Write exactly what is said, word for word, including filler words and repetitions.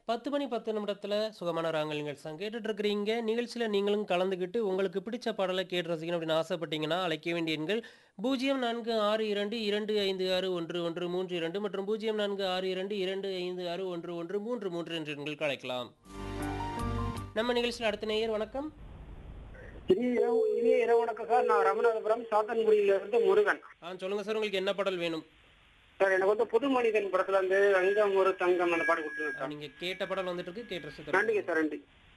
பத்து மணி பத்து நிமிடத்துல சுகமான ராகங்கள் நிகழ்ச்சி தான் கேட்டுட்டு இருக்கிறீங்க. நிகழ்ச்சியில நீங்களும் கலந்துக்கிட்டு உங்களுக்கு பிடிச்ச பாடல கேட்டு ரசிக்கணும் அப்படின்னு ஆசைப்பட்டீங்கன்னா, அழைக்க வேண்டிய எண்கள் பூஜ்ஜியம் நான்கு ஆறு இரண்டு, இரண்டு ஐந்து ஆறு, ஒன்று ஒன்று மூன்று இரண்டு மற்றும் பூஜ்ஜியம் நான்கு ஆறு இரண்டு, இரண்டு ஐந்து ஆறு, ஒன்று ஒன்று மூன்று மூன்று என்ற எண்களுக்கு அழைக்கலாம். நம்ம நிகழ்ச்சியில அடுத்த நேயர் வணக்கம். இனிய இரவு இனிய இரவு வணக்கம் சார். நான் ராமநாதபுரம் சாத்தன்குடியில இருந்து முருகன். ஆ சொல்லுங்க சார், உங்களுக்கு என்ன பாடல் வேணும்? சார் எனக்கு வந்து புது மனிதன் படத்துல இருந்து அங்கம் ஒரு தங்கம் அந்த பாட்டு கொடுத்துருங்க ஆ, சார். நீங்க கேட்ட பாடல் வந்துட்டு இருக்கு. கேட்டு ரசித்து நன்றிங்க சார், நன்றி.